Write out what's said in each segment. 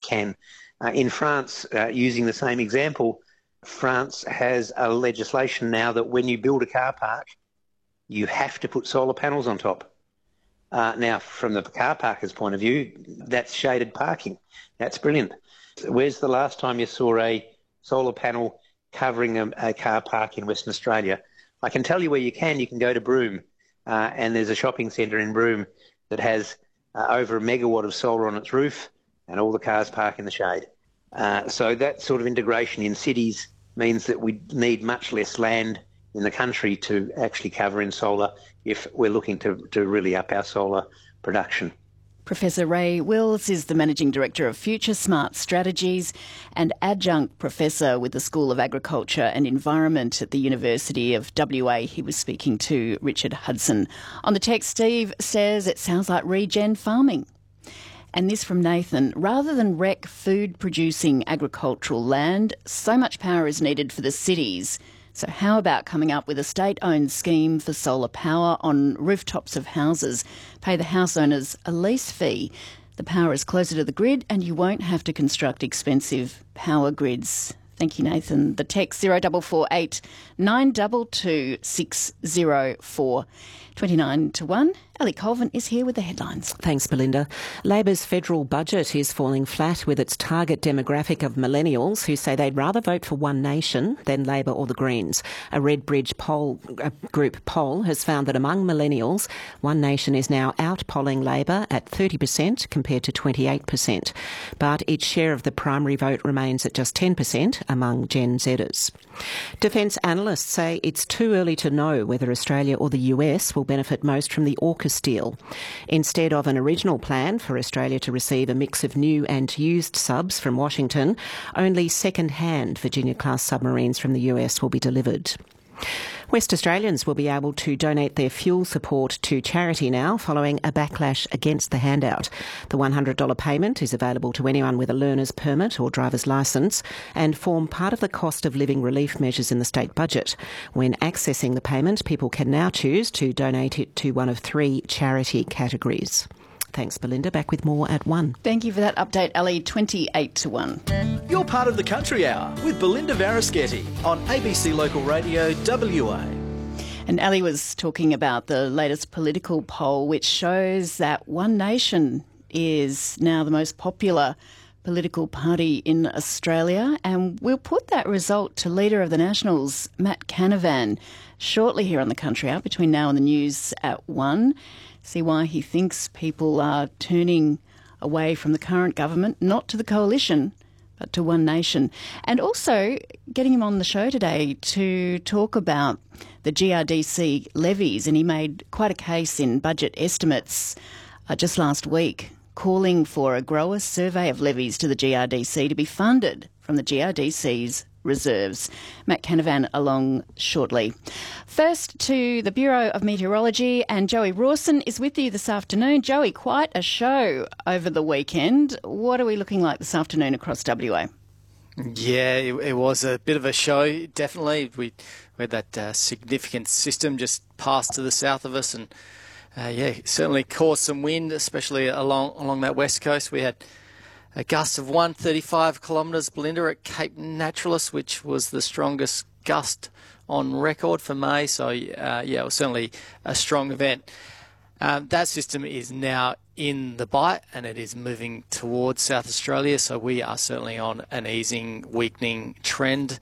can. In France, using the same example, France has a legislation now that when you build a car park, you have to put solar panels on top. Now, from the car parker's point of view, that's shaded parking. That's brilliant. Where's the last time you saw a solar panel covering a car park in Western Australia? I can tell you where you can. You can go to Broome, and there's a shopping centre in Broome that has over 1 megawatt of solar on its roof, and all the cars park in the shade. So that sort of integration in cities means that we need much less land in the country to actually cover in solar if we're looking to really up our solar production. Professor Ray Wills is the Managing Director of Future Smart Strategies and Adjunct Professor with the School of Agriculture and Environment at the University of WA. He was speaking to Richard Hudson. On the text, Steve says it sounds like regen farming. And this from Nathan: rather than wreck food-producing agricultural land, so much power is needed for the cities. So how about coming up with a state-owned scheme for solar power on rooftops of houses? Pay the house owners a lease fee. The power is closer to the grid and you won't have to construct expensive power grids. Thank you, Nathan. The text 0448 922 604. 29 to 1. Ellie Colvin is here with the headlines. Thanks, Belinda. Labor's federal budget is falling flat with its target demographic of millennials who say they'd rather vote for One Nation than Labor or the Greens. A Redbridge group poll has found that among millennials, One Nation is now out-polling Labor at 30% compared to 28%. But its share of the primary vote remains at just 10% among Gen Zers. Defence analysts say it's too early to know whether Australia or the US will benefit most from the AUKUS deal. Instead of an original plan for Australia to receive a mix of new and used subs from Washington, only second-hand Virginia-class submarines from the US will be delivered. West Australians will be able to donate their fuel support to charity now following a backlash against the handout. The $100 payment is available to anyone with a learner's permit or driver's licence and form part of the cost of living relief measures in the state budget. When accessing the payment, people can now choose to donate it to one of 3 charity categories. Thanks, Belinda. Back with more at 1. Thank you for that update, Ellie. 28 to 1. You're part of the Country Hour with Belinda Varischetti on ABC Local Radio WA. And Ali was talking about the latest political poll, which shows that One Nation is now the most popular political party in Australia. And we'll put that result to Leader of the Nationals, Matt Canavan, shortly here on the Country Hour between now and the news at 1. See why he thinks people are turning away from the current government, not to the coalition, but to One Nation. And also getting him on the show today to talk about the GRDC levies. And he made quite a case in budget estimates just last week, calling for a grower survey of levies to the GRDC to be funded from the GRDC's reserves. Matt Canavan along shortly. First to the Bureau of Meteorology, and Joey Rawson is with you this afternoon. Joey, quite a show over the weekend. What are we looking like this afternoon across WA? Yeah, it was a bit of a show, definitely. We had that significant system just passed to the south of us, and certainly caused some wind, especially along that west coast. We had a gust of 135 kilometres, Belinda, at Cape Naturalis, which was the strongest gust on record for May. So, it was certainly a strong event. That system is now in the bite and it is moving towards South Australia. So we are certainly on an easing, weakening trend.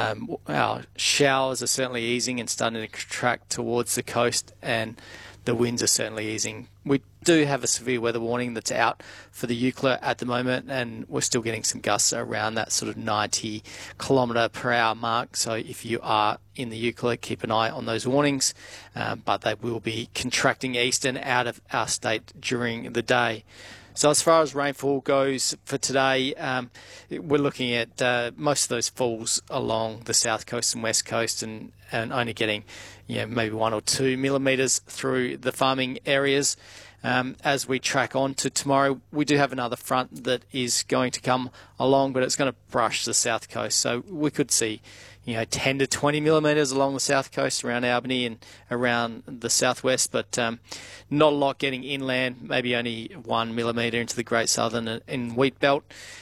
Our showers are certainly easing and starting to contract towards the coast, and the winds are certainly easing. We do have a severe weather warning that's out for the Eucla at the moment, and we're still getting some gusts around that sort of 90 kilometre per hour mark. So if you are in the Eucla, keep an eye on those warnings, but they will be contracting east and out of our state during the day. So as far as rainfall goes for today, we're looking at most of those falls along the south coast and west coast, and only getting maybe 1 or 2 millimetres through the farming areas. As we track on to tomorrow, we do have another front that is going to come along, but it's going to brush the south coast. So we could see 10 to 20 millimetres along the south coast around Albany and around the southwest, but not a lot getting inland, maybe only 1 millimetre into the Great Southern and Wheat Belt.